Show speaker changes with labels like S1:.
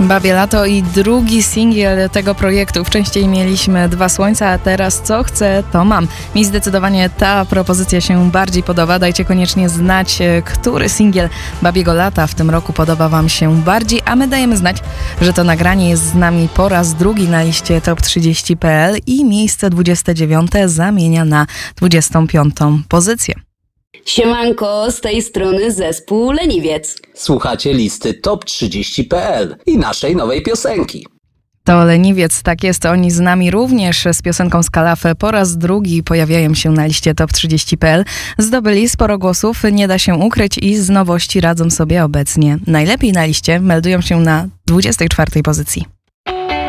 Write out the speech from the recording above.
S1: Babie Lato i drugi singiel tego projektu. Wcześniej mieliśmy Dwa Słońca, a teraz Co chcę, to mam. Mi zdecydowanie ta propozycja się bardziej podoba. Dajcie koniecznie znać, który singiel Babiego Lata w tym roku podoba wam się bardziej, a my dajemy znać, że to nagranie jest z nami po raz drugi na liście Top 30.pl i miejsce 29 zamienia na 25 pozycję.
S2: Siemanko, z tej strony zespół Leniwiec.
S3: Słuchacie listy Top 30.pl i naszej nowej piosenki.
S1: To Leniwiec, tak jest, oni z nami również z piosenką Skalafe po raz drugi pojawiają się na liście Top 30.pl. Zdobyli sporo głosów, nie da się ukryć i z nowości radzą sobie obecnie najlepiej na liście, meldują się na 24 pozycji.